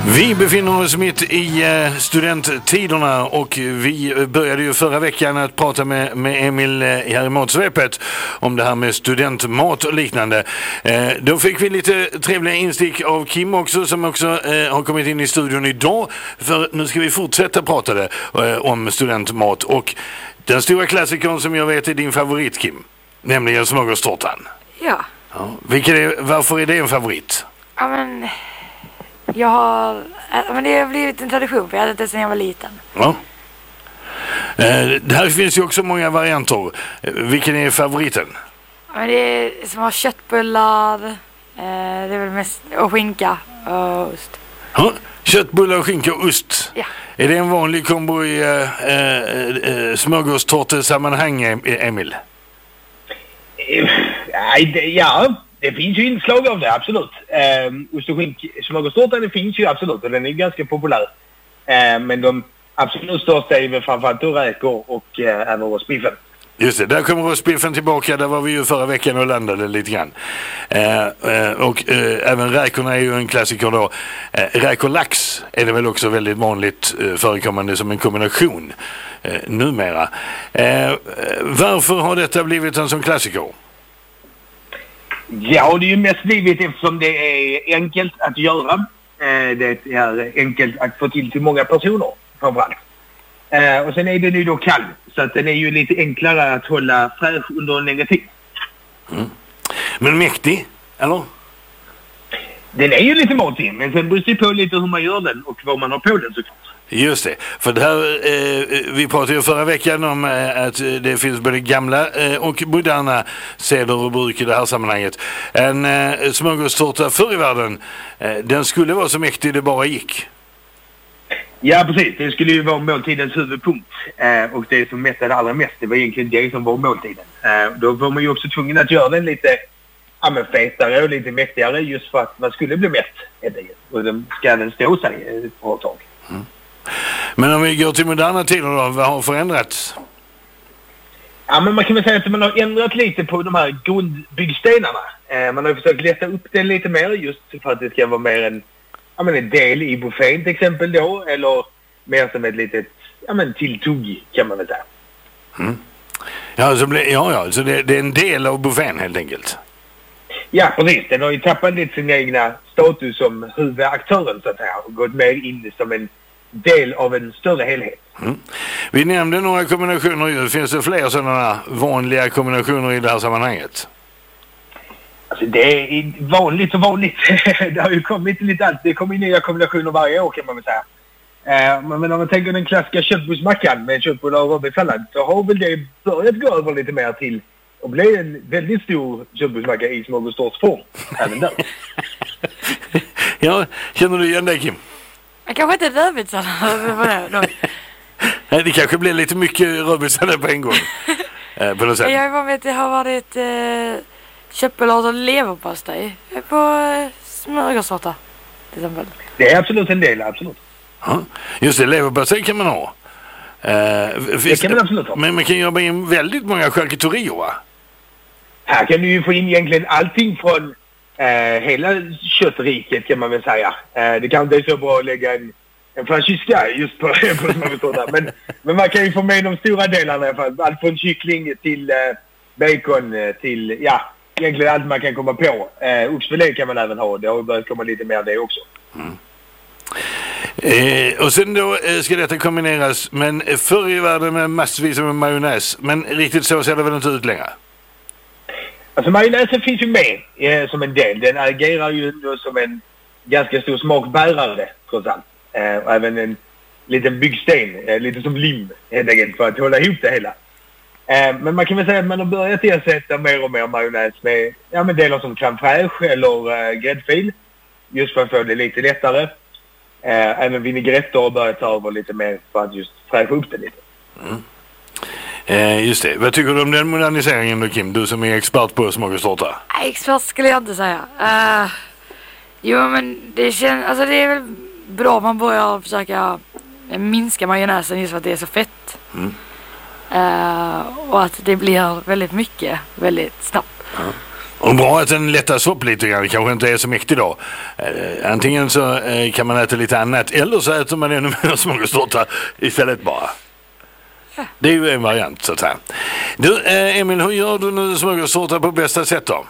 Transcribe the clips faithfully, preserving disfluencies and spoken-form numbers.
Vi befinner oss mitt i studenttiderna och vi började ju förra veckan att prata med, med Emil här i Matsvepet om det här med studentmat och liknande. Eh, då fick vi lite trevliga instick av Kim också som också eh, har kommit in i studion idag. För nu ska vi fortsätta prata det, eh, om studentmat och den stora klassikern som jag vet är din favorit, Kim, nämligen smörgåstårtan. Ja. Ja. Vilket är, varför är det en favorit? Ja men... Jag har... Men det har blivit en tradition för jag hade det sedan jag var liten. Ja. Eh, det här finns ju också många varianter. Eh, vilken är favoriten? Ja, men det är som har köttbullar. Eh, det är väl mest... Och skinka och ost. Ja, köttbullar, skinka och ost. Ja. Är det en vanlig kombo i eh, eh, smörgåstårtesammanhang, Emil? Nej, ja... Det finns ju inslag av det, absolut. Eh, ost och skink, smörgåstårtan, det finns ju absolut och den är ganska populär. Eh, men de absolut största är väl framförallt räkor och eh, även rostbiffen. Just det, där kommer rostbiffen tillbaka. Där var vi ju förra veckan och landade lite grann. Eh, eh, och eh, även räkorna är ju en klassiker då. Eh, räk och lax är det väl också väldigt vanligt eh, förekommande som en kombination eh, numera. Eh, varför har detta blivit en sån klassiker? Ja, det är ju mest blivit eftersom det är enkelt att göra. Eh, det är enkelt att få till till många personer framförallt. Eh, och sen är den ju då kall. Så att den är ju lite enklare att hålla fräsch under en längre tid. Mm. Men mäktig, eller? Den är ju lite matig, men sen beror det på lite hur man gör den och vad man har på den såklart. Just det, för det här, eh, vi pratade ju förra veckan om eh, att det finns både gamla eh, och moderna seder och bruk i det här sammanhanget. En eh, smörgåstårta förr i världen, eh, den skulle vara så mäktig det bara gick. Ja, precis. Det skulle ju vara måltidens huvudpunkt. Eh, och det som mättade allra mest, det var egentligen det som var måltiden. Eh, då var man ju också tvungen att göra den lite ja, men fetare och lite mäktigare just för att man skulle bli mätt. Och den ska den stå sig ett bra tag. Mm. Men om vi går till moderna tider då, vad har förändrats? Ja, men man kan väl säga att man har ändrat lite på de här grundbyggstenarna. Eh, man har försökt lätta upp den lite mer just för att det ska vara mer en, ja, men en del i buffén till exempel då. Eller mer som ett litet ja, men tilltugg kan man väl säga. Mm. Ja, så, blir, ja, ja, så det, det är en del av buffén helt enkelt. Ja, precis. Den har ju tappat lite sin egna status som huvudaktören så att säga. Och gått mer in som en del av en större helhet. Mm. Vi nämnde några kombinationer ju. Finns det fler sådana vanliga kombinationer i det här sammanhanget? Alltså det är vanligt och vanligt. Det har ju kommit lite allt. Det kommer nya kombinationer varje år kan man väl säga. Uh, men om man tänker den klassiska köttbullsmackan med köttbullar och rödbetssallad så har väl det börjat gå över lite mer till och bli en väldigt stor köttbullsmacka i smörgåstårtsform. Även där. Ja, känner du igen dig, Kim? Jag kanske inte rödbetssallad. Nej, det kanske blir lite mycket rödbetssallad på en gång. eh, på något sätt. Jag bara vet att det har varit eh, köttbullar och leverpastej på eh, smörgåstårta till exempel. Det är absolut en del, absolut. Ja, just det, leverpastej kan man ha. Eh, det kan man absolut ha. Men man kan jobba in väldigt många charkuterier, va? Här kan du ju få in egentligen allting från eh, hela köttriket kan man väl säga. Eh, det kan inte är så bra att lägga en, en fransyska just på, på smörgåstårta. men, men man kan ju få med de stora delarna i alla fall. Allt från kyckling till eh, bacon till, ja, egentligen allt man kan komma på. Eh, oxfilé kan man även ha. Det har börjat komma lite mer av det också. Mm. Eh, och sen då eh, ska detta kombineras, men förr i världen med massvis med majonnäs. Men riktigt så ser det väl inte ut längre? Alltså majonnäsen finns ju med eh, som en del. Den agerar ju som en ganska stor smakbärare trots allt. Eh, och även en liten byggsten, eh, lite som lim helt enkelt för att hålla ihop det hela. Eh, men man kan väl säga att man har börjat ersätta mer och mer majonnäs med, ja, med delar som crème fraîche eller eh, gräddfil. Just för att få det lite lättare. Eh, även vinägretter har börjat ta över lite mer för att just fräscha upp det lite. Mm. Eh, just det. Vad tycker du om den moderniseringen då, Kim? Du som är expert på smörgåstårta. Nej, expert skulle jag inte säga. Uh, jo, men det känns, alltså det är väl bra om man börjar försöka minska majonnäsen just för att det är så fett. Mm. Uh, och att det blir väldigt mycket, väldigt snabbt. Ja. Och bra att den lättas upp lite grann, kanske inte är så mäktig då. Eh, antingen så eh, kan man äta lite annat, eller så äter man ännu mer smörgåstårta istället bara. Ja. Det är ju en variant så att säga. Du, eh, Emil, hur gör du nu smörgåstårta på bästa sätt då?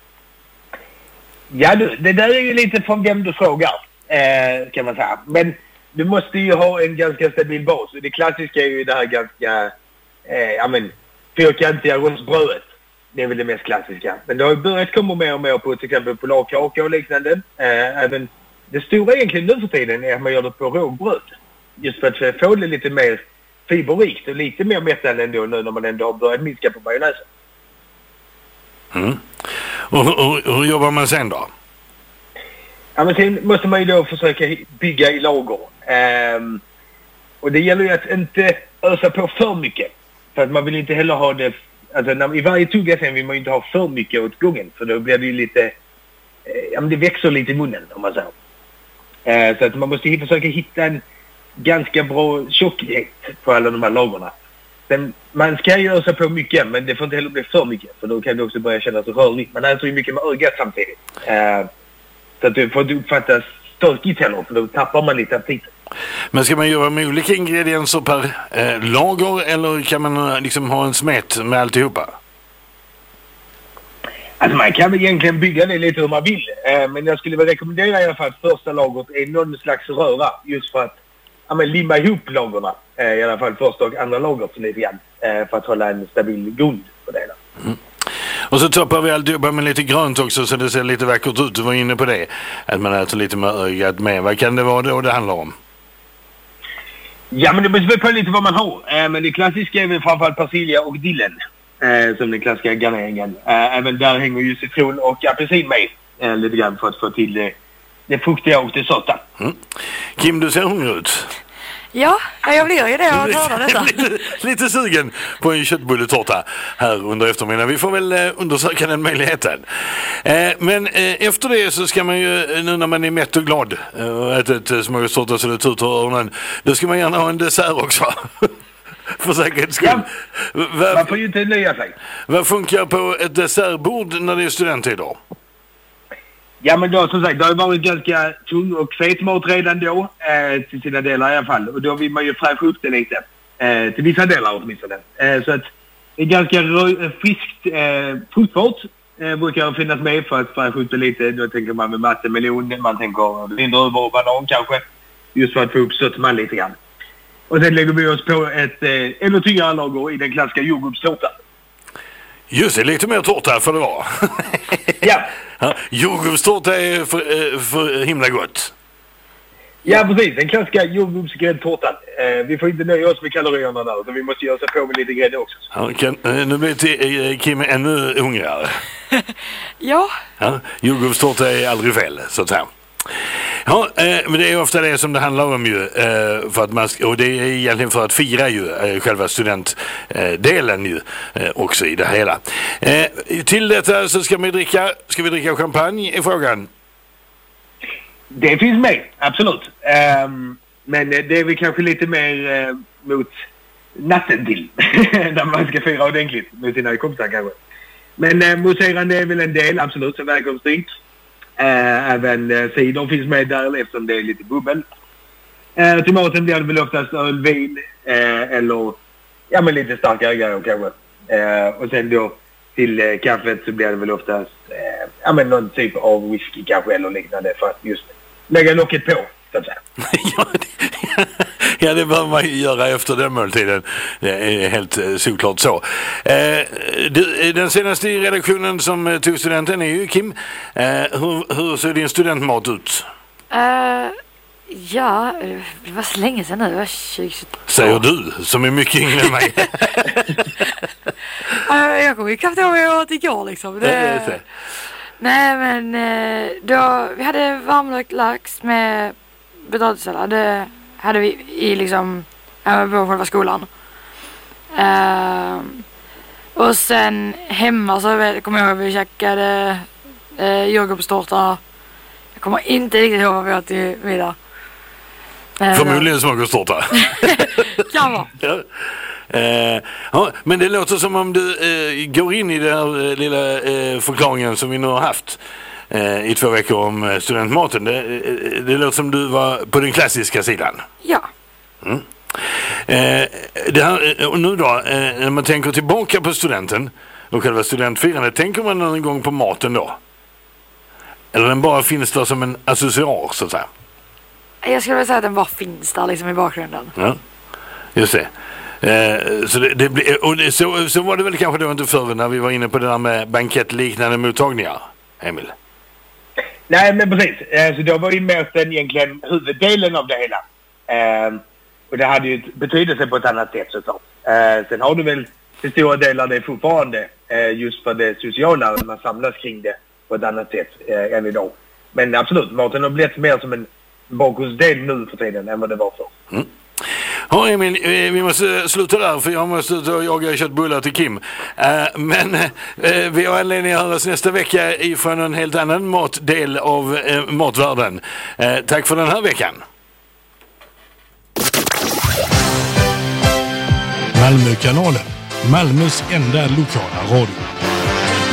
Ja, du, det där är ju lite från vem du frågar, eh, kan man säga. Men du måste ju ha en ganska stabil bas. Det klassiska är ju det här ganska, eh, ja men, fyrkantiga rostbrödet. Det är väl det mest klassiska. Men det har ju börjat komma mer och mer på till exempel polarkaka och liknande. Eh, även det stora egentligen nu för tiden är att man gör det på rågbröd. Just för att få det lite mer fiberrikt och lite mer mättande ändå nu när man ändå har börjat minska på majonnäsen. Mm. Och hur, hur jobbar man sen då? Ja, men sen måste man ju då försöka bygga i lager. Um, och det gäller ju att inte ösa på för mycket. För att man vill inte heller ha det... Alltså när, i varje tugga sen vill man ju inte ha för mycket åt gången. För då blir det ju lite... Eh, ja, men det växer lite i munnen om man säger. Uh, så att man måste ju försöka hitta en ganska bra tjockhet på alla de här lagerna. Sen, man ska ju ösa på mycket, men det får inte heller bli för mycket. För då kan det också börja kännas rörligt. Man äter ju mycket med ögat samtidigt. Uh, så att det får inte uppfattas störkigt heller, för då tappar man lite aptiten. Men ska man göra med olika ingredienser per eh, lager, eller kan man liksom ha en smet med alltihopa? Alltså man kan väl egentligen bygga det lite hur man vill. Eh, men jag skulle väl rekommendera i alla fall att första lagret är någon slags röra. Just för att ja, men limma ihop lagerna. Eh, I alla fall första och andra lagret lite grann. Eh, för att hålla en stabil grund på det hela. Mm. Och så toppar vi alltihopa med lite grönt också så det ser lite vackert ut. Du var inne på det. Att man äter lite med ögat med. Vad kan det vara då det handlar om? Ja, men det beror på lite vad man har. Eh, men det klassiska är väl framförallt persilja och dillen. Eh, som den klassiska garneringen. Eh, även där hänger ju citron och apelsin med. Eh, lite grann för att få till det, det fruktiga och det söta. Mm. Kim, du ser hungrig ut. Ja, jag blir ju det av att höra detta. lite, lite sugen på en köttbulletårta här under eftermiddagen. Vi får väl eh, undersöka den möjligheten. Eh, men eh, efter det så ska man ju, nu när man är mätt och glad eh, och ätit ett smörgåstårta så det tutar öronen, då ska man gärna ha en dessert också. För säkerhets skull. Ja, man får ju inte nöja sig. Vad funkar på ett dessertbord när det är studenttider? Ja, men då som sagt, det har varit ganska tung och fet mat redan då, eh, till sina delar i alla fall. Och då vill man ju fräscha upp det lite, eh, till vissa delar åtminstone. Eh, så att det är ganska rö- friskt eh, fruktfart eh, brukar finnas med för att fräscha upp det lite. Då tänker man med vattenmelon, man tänker vindruvor och banan kanske, just för att få upp sötman lite grann. Och sen lägger vi oss på ett eh, ännu tyngre lager i den klassiska jordgubbstårtan. Just det, lite mer tårta för det var. Ja. Ja, jordgubbstårta är för, för himla gott. Ja, precis. Den klassiska jordgubbsgräddtårtan. Eh, vi får inte nöja oss med kalorierna där, så vi måste göra sig på med lite grädde också. Ja, kan, nu blir till, Kim ännu hungrigare. Ja. Ja, jordgubbstårta är aldrig fel, så att säga. Ja, eh, men det är ofta det som det handlar om ju, eh, för att man, och det är egentligen för att fira ju eh, själva studentdelen eh, ju eh, också i det hela. Eh, till detta så ska vi dricka, ska vi dricka champagne i frågan? Det finns med, absolut. Um, men det är väl kanske lite mer uh, mot natten till, där man ska fira ordentligt med sina kompisar kanske. Men uh, mousserande är väl en del, absolut, som välkomstdryck. Uh, även uh, cider finns med där eftersom det är lite bubbel. Uh, till maten blir det väl oftast ölvin uh, eller ja, men lite starkare grejer kanske. Uh, och sen då till uh, kaffet så blir det väl oftast uh, ja, men någon typ av whisky kanske eller liknande för att just lägga locket på, så att säga. ja, det, ja, det bör man ju göra efter den måltiden. Det är helt eh, såklart så. Eh, du, den senaste redaktionen som tog studenten är ju Kim. Eh, hur, hur ser din studentmat ut? Uh, ja, det var så länge sedan nu. Det var tjugo tjugotvå. Säger du, som är mycket yngre än mig. uh, jag kommer ju knappt ihåg vad jag åt igår liksom. Det, det, det. Nej, men då, vi hade varmlökt lax med potatissallad. Det hade vi i liksom på själva skolan. Uh, och sen hemma så kommer jag ihåg att vi käkade uh, jordgubbstårta. Jag kommer inte riktigt ihåg vad vi åt till middag. Eh, Förmodligen smörgåstårta. Kan vara. Ja. Eh, ja, men det låter som om du eh, går in i den här eh, lilla eh, förklaringen som vi nu har haft eh, i två veckor om eh, studentmaten. Det, eh, det låter som du var på den klassiska sidan. Ja. Mm. Eh, det här, och nu då, eh, när man tänker tillbaka på studenten och själva studentfirandet, tänker man någon gång på maten då? Eller den bara finns där som en accessoar så att säga? Jag skulle vilja säga att den bara finns där liksom i bakgrunden. Ja, just det. Eh, så, det, det blir, och det, så, så var det väl kanske då inte förr när vi var inne på det där med bankettliknande mottagningar, Emil? Nej, men precis. Eh, så då var ju maten egentligen huvuddelen av det hela. Eh, och det hade ju betydelse på ett annat sätt såklart. Eh, sen har du väl till stora delar det fortfarande eh, just för det sociala, man samlas kring det på ett annat sätt eh, än idag. Men absolut, maten har blivit mer som en bakgrundsdel nu för tiden än vad det var för. Mm. Ja, Emil, vi måste sluta där för jag måste jaga köttbullar till Kim. Uh, men uh, vi har anledning att höras nästa vecka ifrån en helt annan matdel av uh, matvärlden. Uh, tack för den här veckan. Malmökanalen, Malmös enda lokala radio.